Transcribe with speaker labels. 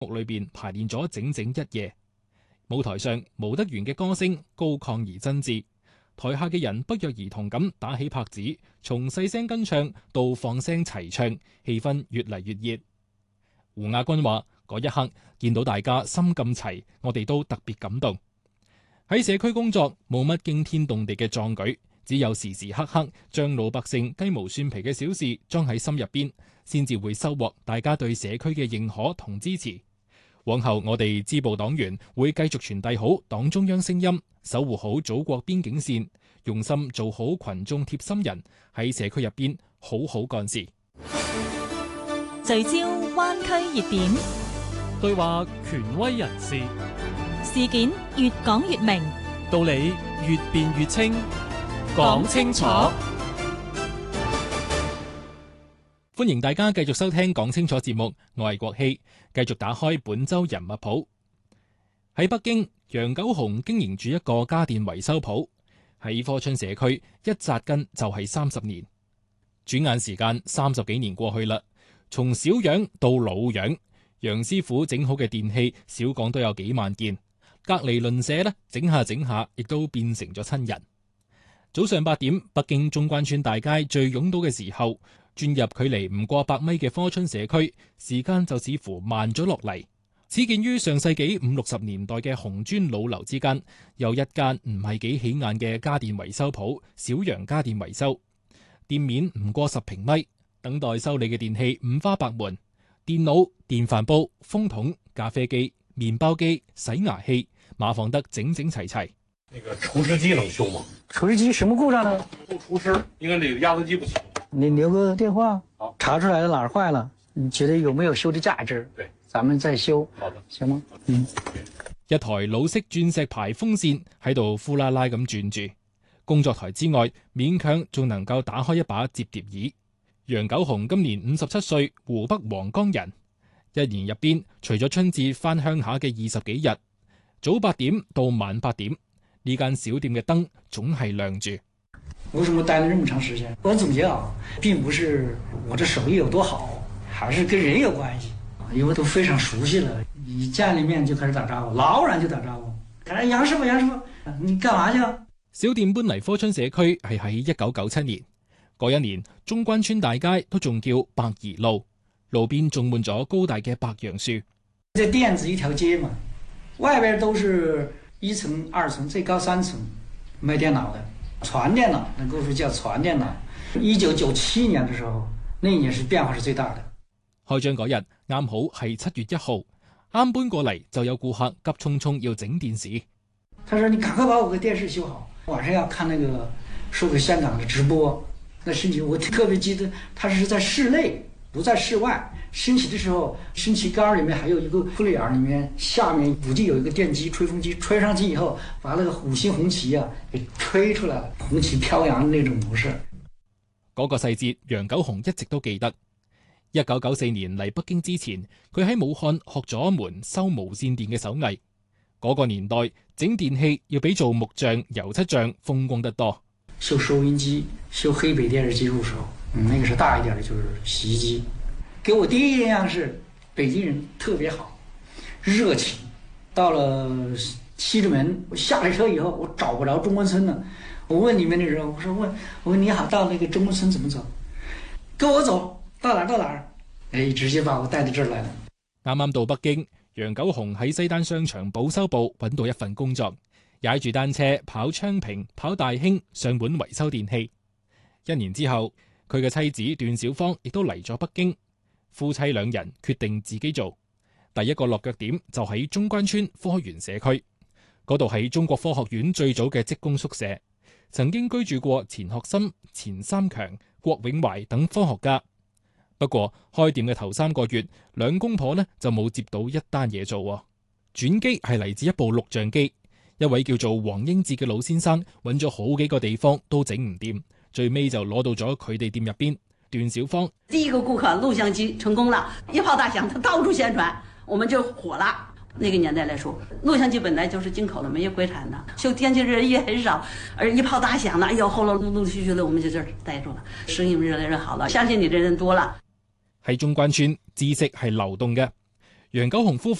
Speaker 1: 屋裏邊排練咗整整一夜。舞台上，毛德元嘅歌聲高亢而真摯，台下嘅人不約而同咁打起拍子，從細聲跟唱到放聲齊唱，氣氛越嚟越熱。胡亞軍話：嗰一刻見到大家心咁齊，我哋都特別感動。喺社區工作冇乜驚天動地嘅壯舉，只有時時刻刻將老百姓雞毛蒜皮嘅小事裝喺心入邊，先至會收穫大家對社區嘅認可同支持。往後我哋支部黨員會繼續傳遞好黨中央聲音，守護好祖國邊境線，用心做好群眾貼心人，喺社區入邊好好幹事。
Speaker 2: 聚焦灣區熱點，
Speaker 3: 對話權威人士，
Speaker 2: 事件越講越明，
Speaker 3: 道理越辯越清，講清楚。
Speaker 1: 歡迎大家繼續收聽講清楚節目，我係郭希，繼續打開本周人物譜。喺北京，楊九雄經營住一個家電維修鋪，喺科春社區一紮根就係30年。轉眼時間30幾年過去啦，從小樣到老樣，楊師傅整好嘅電器少講都有幾萬件，隔籬鄰舍呢，整下整下亦都變成咗親人。早上8點，北京中關村大街最擁堵嘅時候，轉入距離唔過100米嘅科春社區，時間就似乎慢咗落嚟。始建於上世紀50、60年代嘅紅磚老樓之間，有一間唔係幾起眼嘅家電維修鋪——小楊家電維修。店面唔過10平米，等待修理嘅電器五花八門：電腦、電飯煲、風筒、咖啡機、麵包機、洗牙器，碼放得整整齊齊。
Speaker 4: 那個廚師機能修嗎？
Speaker 5: 廚師機什麼故障呢？
Speaker 4: 廚師應該那個壓縮機不行。
Speaker 5: 你留個電話，查出來了哪兒壞了，你覺得有沒有修的價值？
Speaker 4: 對，
Speaker 5: 咱們再修。
Speaker 4: 好的，
Speaker 5: 行嗎？
Speaker 1: 一台老式鑽石牌風扇喺度呼啦啦咁轉住，工作台之外勉強仲能夠打開一把摺疊椅。楊九雄今年57歲，湖北黃岡人。一年入邊，除咗春節返鄉下嘅20幾日，早8點到晚8點，呢間小店嘅燈總係亮住。
Speaker 5: 為什麼待了這麼長時間？我總結啊，並不是我這手藝有多好，還是跟人有關係。因為都非常熟悉了，一見了面就開始打招呼，老遠就打招呼。哎，楊師傅，楊師傅，你幹嘛去啊？
Speaker 1: 小店搬嚟科春社區係喺1997年，嗰一年中關村大街都仲叫白宜路，路邊種滿咗高大嘅白楊樹。
Speaker 5: 這店子一條街嘛，外邊都是1層、2層，最高3層賣電腦的。傳電腦，那個時候叫傳電腦。1997年的時候，那一年是變化是最大的。
Speaker 1: 開張嗰日啱好係7月1號，啱搬過嚟就有顧客急匆匆要整電視。
Speaker 5: 他說：你趕快把我個電視修好，晚上要看那個說給香港的直播。那升旗我特別記得，它是在室內，不在室外。升旗的時候，升旗杆裏面還有一個窟窿眼，裏面下面估計有一個電機、吹風機，吹上去以後，把那個5星紅旗啊給吹出來了，紅旗飄揚的那種模式。
Speaker 1: 嗰個細節，楊九雄一直都記得。1994年嚟北京之前，佢喺武漢學咗一門修無線電嘅手藝。嗰個年代整電器要比做木匠、油漆匠風光得多。
Speaker 5: 修收音機、修黑白電視機入手，那個是大一點的，就是洗衣機。給我第一印象是北京人特別好，熱情。到了西直門，我下了車以後，我找不着中關村了。我問裡面的人，我說你好，到那個中關村怎麼走？跟我走。到哪兒？哎，直接把我帶到這兒來了。
Speaker 1: 啱啱到北京，楊九雄喺西單商場保修部揾到一份工作，踩住單車跑昌平、跑大興上門維修電器。1年之後，佢嘅妻子段小芳亦都嚟咗北京，夫妻2人決定自己做。第一個落腳點就喺中關村科園社區，嗰度係中國科學院最早嘅職工宿舍，曾經居住過錢學森、錢三強、郭永懷等科學家。不過開店嘅頭3個月，2公婆呢就冇接到一單嘢做。轉機係嚟自一部錄像機，一位叫做黃英哲嘅老先生揾咗好幾個地方都整唔掂，最尾就攞到咗佢哋店入邊。段小芳
Speaker 6: 第一個顧客錄像機成功了，一炮打響，他到處宣傳，我們就火了。那個年代來說，錄像機本來就是進口的，沒有國產的，修電器人也很少，而一炮打響了，哎呦，後來陸陸續續的，我們就這兒待住了，生意越來越好了，相信你的人多了。
Speaker 1: 喺中關村，知識係流動嘅。 楊九雄夫婦